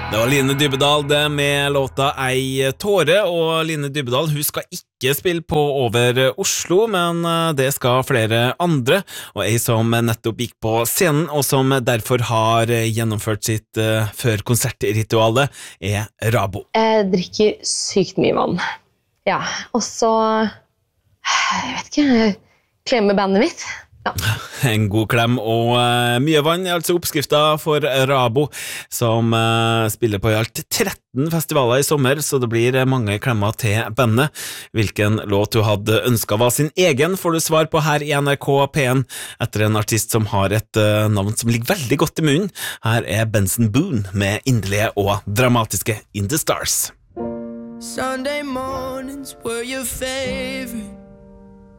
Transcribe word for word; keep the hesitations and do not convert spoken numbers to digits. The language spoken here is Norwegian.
Det var Line Dybedal det med låta Ei tåre, og Line Dybedal hun skal ikke spille på Over Oslo, men det skal flere andre, og ei som nettopp gikk på scenen, og som derfor har gjennomført sitt uh, før konsertritualet, er Rabo. Jeg drikker sykt mye vann. Ja, og så, jeg vet ikke, klemme bandet mitt. Ja. En god klem og uh, mye vann er altså oppskrifta for Rabo, som uh, spiller på i alt tretten festivaler i sommer, så det blir mange klemmer til bandet. Hvilken låt du hadde ønsket var sin egen, får du svar på her i N R K P en, etter en artist som har et uh, navn som ligger veldig godt i munnen. Her er Benson Boone med inderlige og dramatiske In the Stars. Sunday mornings were your favorite.